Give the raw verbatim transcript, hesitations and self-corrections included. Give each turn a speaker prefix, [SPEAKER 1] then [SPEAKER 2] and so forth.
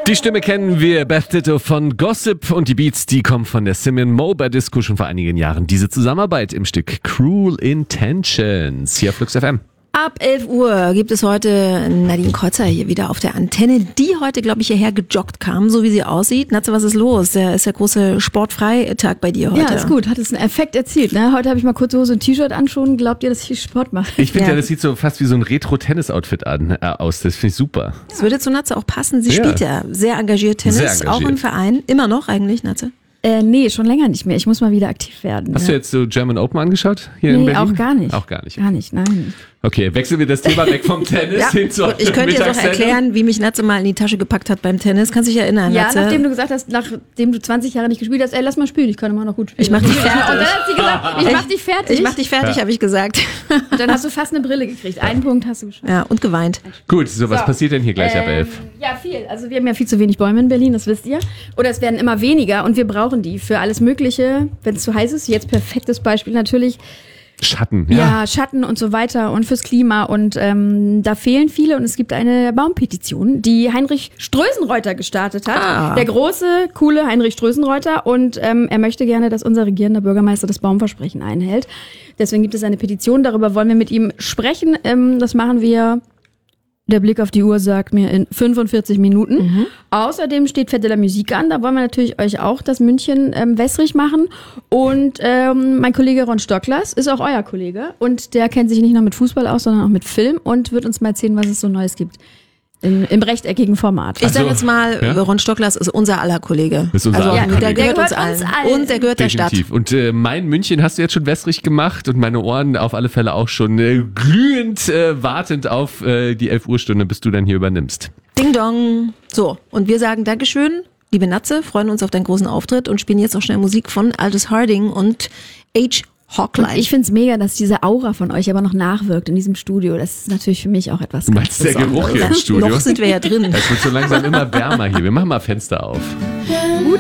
[SPEAKER 1] Die Stimme kennen wir, Beth Ditto von Gossip, und die Beats, die kommen von der Simeon Moe Disco schon vor einigen Jahren. Diese Zusammenarbeit im Stück Cruel Intentions hier auf Flux F M.
[SPEAKER 2] Ab elf Uhr gibt es heute Nadine Kreuzer hier wieder auf der Antenne, die heute, glaube ich, hierher gejoggt kam, so wie sie aussieht. Natze, was ist los? Der ist der große Sportfreitag bei dir heute.
[SPEAKER 3] Ja, ist gut. Hat es einen Effekt erzielt. Ne? Heute habe ich mal kurz so ein T-Shirt an schon. Glaubt ihr, dass ich Sport mache?
[SPEAKER 1] Ich finde ja.
[SPEAKER 2] Ja,
[SPEAKER 1] das sieht so fast wie so ein Retro-Tennis-Outfit an, äh, aus. Das finde ich super.
[SPEAKER 2] Das würde zu Natze auch passen. Sie
[SPEAKER 1] Ja.
[SPEAKER 2] spielt ja sehr engagiert Tennis,
[SPEAKER 1] Sehr engagiert.
[SPEAKER 2] auch im Verein. Immer noch eigentlich, Natze?
[SPEAKER 3] Äh, nee, schon länger nicht mehr. Ich muss mal wieder aktiv werden.
[SPEAKER 1] Hast
[SPEAKER 3] ja.
[SPEAKER 1] du jetzt so German Open angeschaut hier in
[SPEAKER 3] Nee,
[SPEAKER 1] Berlin?
[SPEAKER 3] auch gar nicht.
[SPEAKER 1] Auch gar nicht.
[SPEAKER 3] Gar nicht, nein.
[SPEAKER 1] Okay, ich wechsle das Thema weg vom Tennis hin zur
[SPEAKER 2] Ich könnte dir doch
[SPEAKER 1] Mittagssendung.
[SPEAKER 2] erklären, wie mich Natze mal in die Tasche gepackt hat beim Tennis. Kannst du dich erinnern,
[SPEAKER 3] Ja,
[SPEAKER 2] Natze?
[SPEAKER 3] nachdem du gesagt hast, nachdem du zwanzig Jahre nicht gespielt hast, ey, lass mal spielen, ich kann immer noch gut spielen.
[SPEAKER 2] Ich mach dich fertig.
[SPEAKER 3] Und dann hat sie gesagt, ich mach dich fertig.
[SPEAKER 2] Ich mach dich fertig,
[SPEAKER 1] Ja.
[SPEAKER 2] habe ich gesagt.
[SPEAKER 3] Und dann hast du fast eine Brille gekriegt. Einen Punkt hast du geschafft.
[SPEAKER 2] Ja, und geweint.
[SPEAKER 1] Gut, so, was
[SPEAKER 3] So.
[SPEAKER 1] passiert denn hier gleich ab
[SPEAKER 3] Ähm,
[SPEAKER 1] elf?
[SPEAKER 3] Ja, viel. Also wir haben ja viel zu wenig Bäume in Berlin, das wisst ihr. Oder es werden immer weniger und wir brauchen die für alles Mögliche, wenn es zu heiß ist. Jetzt perfektes Beispiel natürlich.
[SPEAKER 1] Schatten,
[SPEAKER 3] Ja,
[SPEAKER 1] ja.
[SPEAKER 3] Schatten und so weiter und fürs Klima. Und ähm, da fehlen viele und es gibt eine Baumpetition, die Heinrich Strösenreuter gestartet hat.
[SPEAKER 2] Ah.
[SPEAKER 3] Der große, coole Heinrich Strösenreuter. Und ähm, er möchte gerne, dass unser regierender Bürgermeister das Baumversprechen einhält. Deswegen gibt es eine Petition, darüber wollen wir mit ihm sprechen. Ähm, das machen wir... Der Blick auf die Uhr sagt mir in fünfundvierzig Minuten.
[SPEAKER 2] Mhm.
[SPEAKER 3] Außerdem steht Fête de la Musique an. Da wollen wir natürlich euch auch das München ähm, wässrig machen. Und ähm, mein Kollege Ron Stocklers ist auch euer Kollege. Und der kennt sich nicht nur mit Fußball aus, sondern auch mit Film und wird uns mal erzählen, was es so Neues gibt. Im, im rechteckigen Format.
[SPEAKER 2] Ich sag
[SPEAKER 1] Also,
[SPEAKER 2] jetzt mal,
[SPEAKER 1] ja?
[SPEAKER 2] Ron Stocklers ist unser aller Kollege.
[SPEAKER 1] Ist unser
[SPEAKER 2] also,
[SPEAKER 1] aller
[SPEAKER 2] der
[SPEAKER 1] Kollege.
[SPEAKER 2] gehört,
[SPEAKER 3] Der
[SPEAKER 2] uns,
[SPEAKER 3] gehört
[SPEAKER 2] allen.
[SPEAKER 3] uns allen.
[SPEAKER 2] Und der gehört der Stadt.
[SPEAKER 1] Definitiv. Und äh, mein München hast du jetzt schon wässrig gemacht und meine Ohren auf alle Fälle auch schon äh, glühend äh, wartend auf äh, die elf Uhr Stunde, bis du dann hier übernimmst.
[SPEAKER 2] Ding dong. So, und wir sagen Dankeschön, liebe Natze, freuen uns auf deinen großen Auftritt und spielen jetzt auch schnell Musik von Aldous Harding und H. Hawkline.
[SPEAKER 3] Ich find's mega, dass diese Aura von euch aber noch nachwirkt in diesem Studio. Das ist natürlich für mich auch etwas
[SPEAKER 1] Du
[SPEAKER 3] ganz
[SPEAKER 1] meinst der
[SPEAKER 3] Besonderes.
[SPEAKER 1] Geruch hier im Studio?
[SPEAKER 2] Noch sind wir ja drin.
[SPEAKER 1] Es wird so langsam immer wärmer hier. Wir machen mal Fenster auf.